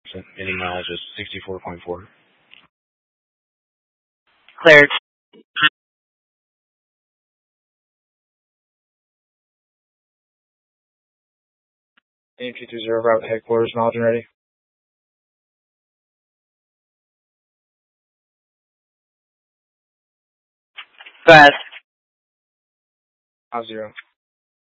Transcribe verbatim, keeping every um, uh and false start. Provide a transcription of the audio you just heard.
Meaning mileage is sixty-four point four. Cleared. A M T two zero, route headquarters, mileage and ready. Go ahead. Five zero.